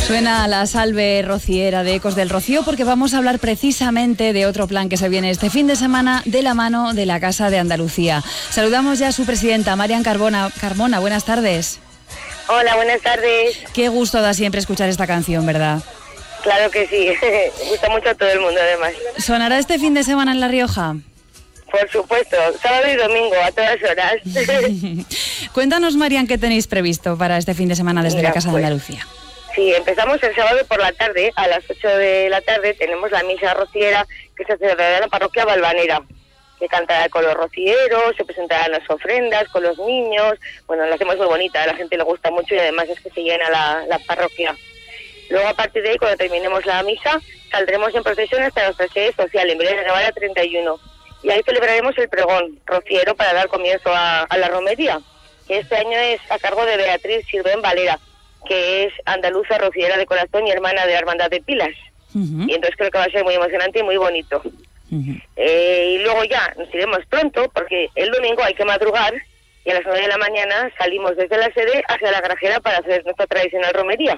Suena la salve rociera de Ecos del Rocío porque vamos a hablar precisamente de otro plan que se viene este fin de semana de la mano de la Casa de Andalucía. Saludamos ya a su presidenta, Marian Carmona. Buenas tardes. Hola, buenas tardes. Qué gusto da siempre escuchar esta canción, ¿verdad? Claro que sí, gusta mucho a todo el mundo además. ¿Sonará este fin de semana en La Rioja? Por supuesto, sábado y domingo, a todas horas. Cuéntanos, Marian, ¿qué tenéis previsto para este fin de semana desde la Casa de Andalucía? Sí, empezamos el sábado por la tarde, a las 8 de la tarde tenemos la misa rociera que se celebrará en la parroquia Valvanera, que cantará con los rocieros, se presentarán las ofrendas con los niños, bueno, la hacemos muy bonita, a la gente le gusta mucho y además es que se llena la parroquia. Luego a partir de ahí, cuando terminemos la misa, saldremos en procesión hasta nuestra sede social, en Belén de Guevara 31, y ahí celebraremos el pregón rociero para dar comienzo a la romería, que este año es a cargo de Beatriz Sirven Valera, que es andaluza, rociera de corazón y hermana de la Hermandad de Pilas. Y entonces creo que va a ser muy emocionante y muy bonito. Y luego ya nos iremos pronto, porque el domingo hay que madrugar, y a las 9 de la mañana salimos desde la sede hacia la Grajera para hacer nuestra tradicional romería.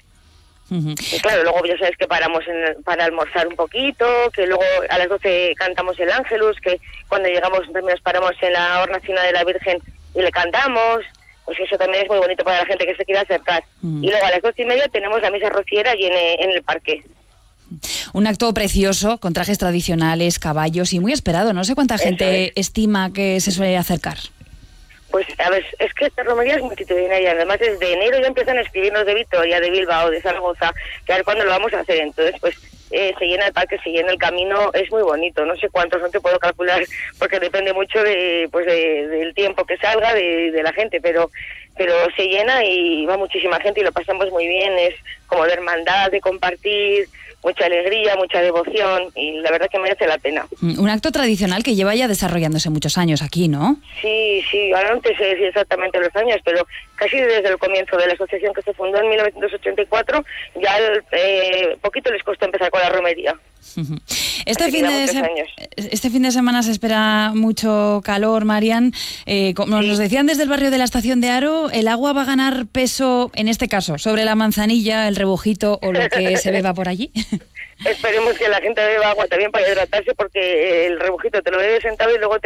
Y claro, luego ya sabes que paramos para almorzar un poquito, que luego a las 12 cantamos el Ángelus, que cuando llegamos también nos paramos en la hornacina de la Virgen y le cantamos. Pues eso también es muy bonito para la gente que se quiera acercar. Y luego a las 12:30 tenemos la misa rociera allí en el parque. Un acto precioso, con trajes tradicionales, caballos y muy esperado. No sé cuánta gente estima que se suele acercar. Pues a ver, es que esta romería es multitudinaria. Además desde enero ya empiezan a escribirnos de Vitoria, de Bilbao, de Zaragoza, que a ver cuándo lo vamos a hacer. Entonces pues se llena el parque, se llena el camino, es muy bonito. No sé cuántos, no te puedo calcular porque depende mucho del tiempo que salga, de la gente, pero se llena y va muchísima gente y lo pasamos muy bien. Es como de hermandad, de compartir, mucha alegría, mucha devoción y la verdad que merece la pena. Un acto tradicional que lleva ya desarrollándose muchos años aquí, ¿no? Sí, ahora no te sé decir exactamente los años, pero casi desde el comienzo de la asociación que se fundó en 1984, ya poquito les costó empezar con la romería. Este fin de semana se espera mucho calor, Marian. Como nos decían desde el barrio de la Estación de Haro, el agua va a ganar peso, en este caso, sobre la manzanilla, el rebujito o lo que se beba por allí. Esperemos que la gente beba agua también para hidratarse, porque el rebujito te lo bebes sentado y luego